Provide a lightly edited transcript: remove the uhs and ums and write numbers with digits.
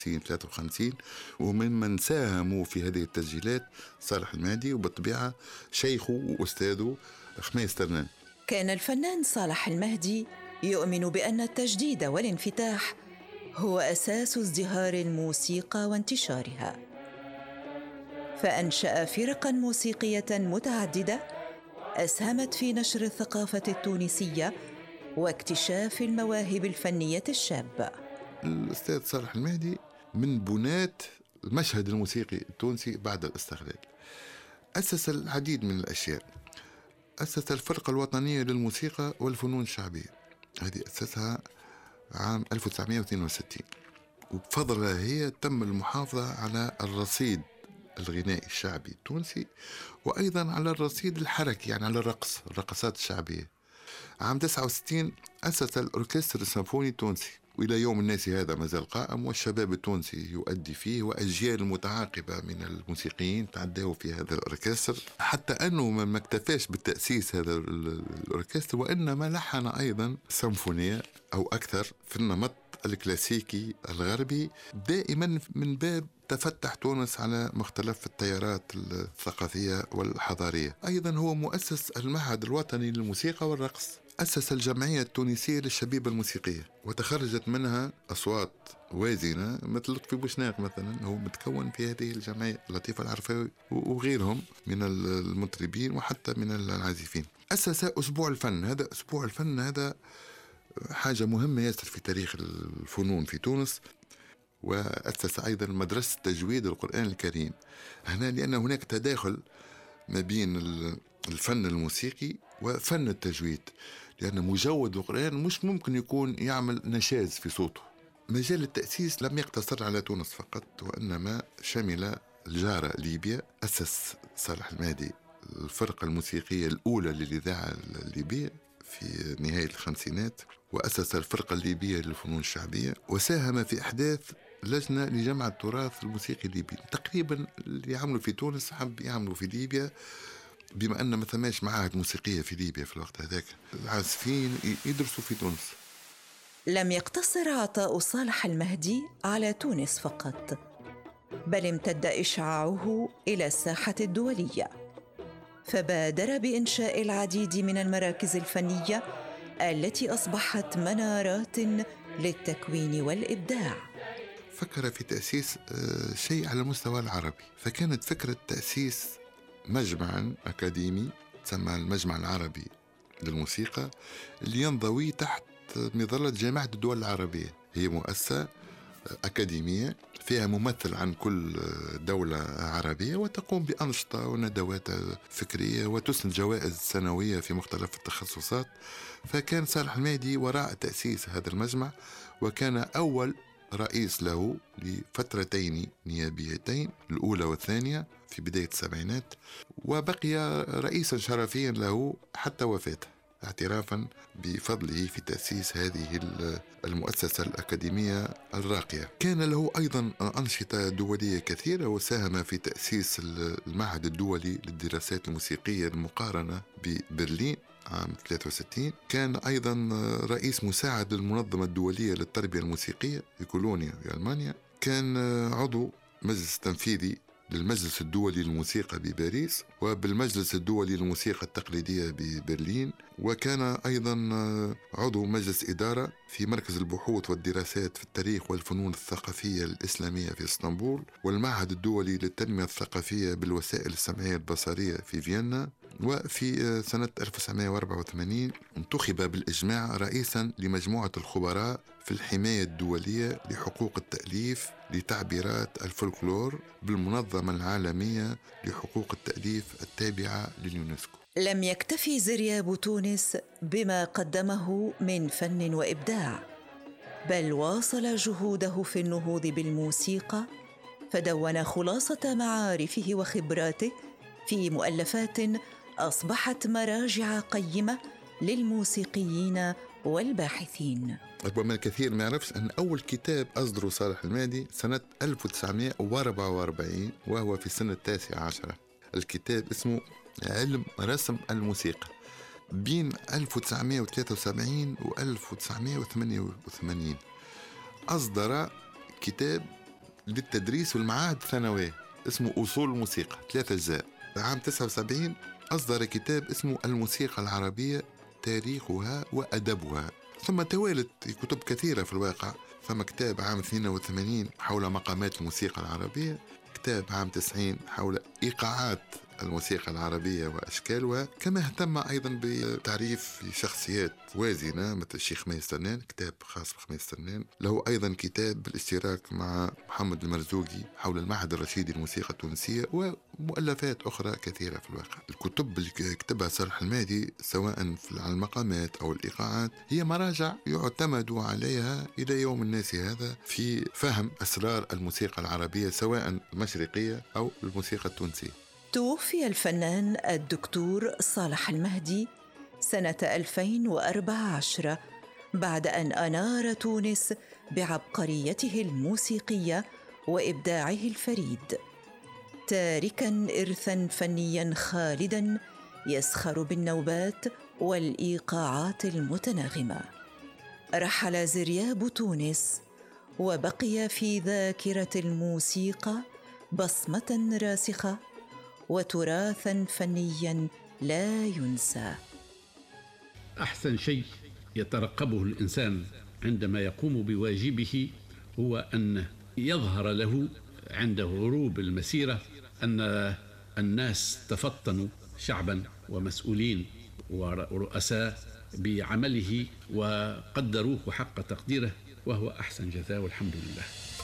53. وممن ساهموا في هذه التسجيلات صالح المهدي، وبالطبيعة شيخه وأستاذه خميس ترنان. كان الفنان صالح المهدي يؤمن بأن التجديد والانفتاح هو أساس ازدهار الموسيقى وانتشارها، فأنشأ فرقاً موسيقية متعددة أسهمت في نشر الثقافة التونسية واكتشاف المواهب الفنية الشابة. الأستاذ صالح المهدي من بناة المشهد الموسيقي التونسي بعد الاستقلال. أسس العديد من الأشياء. أسس الفرقة الوطنية للموسيقى والفنون الشعبية، هذه أسسها عام 1962، وبفضلها هي تم المحافظة على الرصيد الغنائي الشعبي التونسي، وأيضا على الرصيد الحركي، يعني على الرقصات الشعبية. عام 69 أسس الأوركسترا السيمفوني التونسي، وإلى يوم الناس هذا ما زال قائم، والشباب التونسي يؤدي فيه، وأجيال متعاقبة من الموسيقيين تعدوا في هذا الأوركستر، حتى أنه ما اكتفاش بالتأسيس هذا الأوركستر، وإنما لحن أيضا سيمفونية أو أكثر في النمط الكلاسيكي الغربي، دائما من باب تفتح تونس على مختلف التيارات الثقافية والحضارية. أيضا هو مؤسس المعهد الوطني للموسيقى والرقص، أسس الجمعية التونسية للشبيبة الموسيقية، وتخرجت منها أصوات وازنة مثل لطفي بوشناق مثلا، هو متكون في هذه الجمعية، لطيف العرفاوي وغيرهم من المطربين وحتى من العازفين. أسس أسبوع الفن. هذا أسبوع الفن هذا حاجة مهمة ياسر في تاريخ الفنون في تونس. وأسس أيضا مدرسة تجويد القرآن الكريم هنا، لأن هناك تداخل ما بين الفن الموسيقي وفن التجويد، لأن مجود القرآن مش ممكن يكون يعمل نشاز في صوته. مجال التأسيس لم يقتصر على تونس فقط، وإنما شمل الجارة ليبيا. أسس صالح المهدي الفرقة الموسيقية الأولى للإذاعة الليبية في نهاية الخمسينات، وأسس الفرقة الليبية للفنون الشعبية، وساهم في إحداث لجنة لجمع التراث الموسيقي الليبي. تقريبا اللي يعملوا في تونس حب يعملوا في ليبيا، بما أن ما ثماش معاهد موسيقية في ليبيا في الوقت هذاك، العازفين يدرسوا في تونس. لم يقتصر عطاء صالح المهدي على تونس فقط، بل امتد إشعاعه إلى الساحة الدولية، فبادر بإنشاء العديد من المراكز الفنية التي أصبحت منارات للتكوين والإبداع. فكر في تأسيس شيء على المستوى العربي، فكانت فكرة تأسيس مجمعا أكاديمي تسمى المجمع العربي للموسيقى، اللي ينضوي تحت مظلة جامعة الدول العربية. هي مؤسسة أكاديمية فيها ممثل عن كل دولة عربية، وتقوم بأنشطة وندوات فكرية وتسند جوائز سنوية في مختلف التخصصات. فكان صالح المهدي وراء تأسيس هذا المجمع، وكان أول رئيس له لفترتين نيابيتين، الأولى والثانية في بداية السبعينات، وبقي رئيسا شرفيا له حتى وفاته، اعترافا بفضله في تأسيس هذه المؤسسة الأكاديمية الراقية. كان له أيضا أنشطة دولية كثيرة، وساهم في تأسيس المعهد الدولي للدراسات الموسيقية المقارنة ببرلين عام 63. كان أيضا رئيس مساعد للمنظمة الدولية للتربية الموسيقية في كولونيا في ألمانيا. كان عضو مجلس تنفيذي للمجلس الدولي للموسيقى بباريس، وبالمجلس الدولي للموسيقى التقليدية ببرلين. وكان أيضا عضو مجلس إدارة في مركز البحوث والدراسات في التاريخ والفنون الثقافية الإسلامية في اسطنبول، والمعهد الدولي للتنمية الثقافية بالوسائل السمعية البصرية في فيينا. وفي سنة 1984 انتخب بالإجماع رئيسا لمجموعة الخبراء في الحماية الدولية لحقوق التأليف لتعبيرات الفولكلور بالمنظمة العالمية لحقوق التأليف التابعة لليونسكو. لم يكتفي زرياب تونس بما قدمه من فن وإبداع، بل واصل جهوده في النهوض بالموسيقى، فدون خلاصة معارفه وخبراته في مؤلفات أصبحت مراجع قيمة للموسيقيين والباحثين. ربما الكثير ما يعرفش أن أول كتاب أصدره صالح المهدي سنة 1944، وهو في السنة 19. الكتاب اسمه علم رسم الموسيقى. بين 1973 و 1988 أصدر كتاب للتدريس والمعاهد الثانوية اسمه أصول الموسيقى 3 أجزاء. عام 79 أصدر كتاب اسمه الموسيقى العربية تاريخها وأدبها. ثم توالت كتب كثيرة في الواقع. ثم كتاب عام 82 حول مقامات الموسيقى العربية، كتاب عام 90 حول إيقاعات الموسيقى العربية وأشكالها، كما اهتم أيضا بتعريف شخصيات وازنة مثل الشيخ خميس ترنان، كتاب خاص بخميس ترنان. له أيضا كتاب بالاشتراك مع محمد المرزوقي حول المعهد الرشيدي للموسيقى التونسية، ومؤلفات أخرى كثيرة في الواقع. الكتب اللي كتبها صالح المهدي سواء على المقامات أو الإيقاعات هي مراجع يعتمد عليها إلى يوم الناس هذا في فهم أسرار الموسيقى العربية سواء المشرقية أو الموسيقى التونسية. توفي الفنان الدكتور صالح المهدي سنة 2014 بعد أن أنار تونس بعبقريته الموسيقية وإبداعه الفريد، تاركاً إرثاً فنياً خالداً يسخر بالنوبات والإيقاعات المتناغمة. رحل زريا بوتونس وبقي في ذاكرة الموسيقى بصمة راسخة وتراثاً فنياً لا ينسى. أحسن شيء يترقبه الإنسان عندما يقوم بواجبه هو أن يظهر له عند غروب المسيرة أن الناس تفطنوا شعباً ومسؤولين ورؤساء بعمله وقدروه حق تقديره، وهو أحسن جزاء والحمد لله.